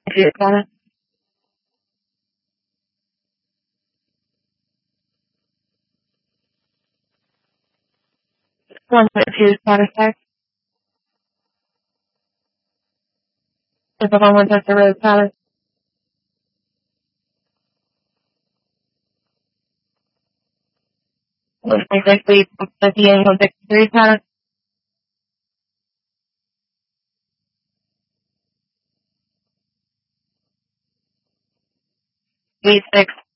Two Connor. 1.2 Connor Star. If I'm on Winchester Road, Connor. Exactly 58 163 Connor. V6